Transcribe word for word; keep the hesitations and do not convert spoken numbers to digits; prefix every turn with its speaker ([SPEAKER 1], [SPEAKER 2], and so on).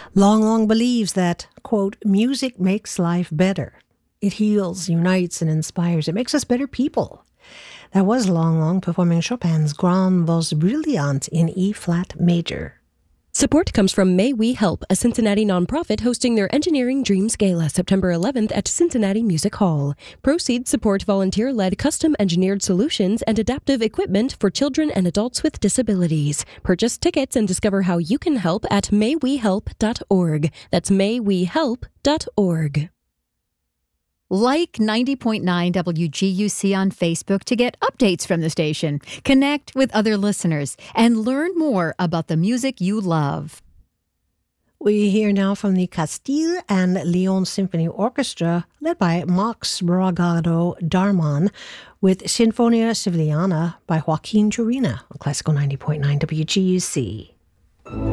[SPEAKER 1] Long Long believes that, quote, music makes life better. It heals, unites, and inspires. It makes us better people. That was Long Long performing Chopin's Grand Valse Brillante in E-flat major.
[SPEAKER 2] Support comes from May We Help, a Cincinnati nonprofit hosting their Engineering Dreams Gala September eleventh at Cincinnati Music Hall. Proceeds support volunteer-led custom-engineered solutions and adaptive equipment for children and adults with disabilities. Purchase tickets and discover how you can help at may we help dot org. That's may we help dot org.
[SPEAKER 3] Like ninety point nine W G U C on Facebook to get updates from the station, connect with other listeners, and learn more about the music you love.
[SPEAKER 1] We hear now from the Castile and Leon Symphony Orchestra, led by Max Bragado Darman, with Sinfonia Sevillana by Joaquin Turina on Classical ninety point nine W G U C.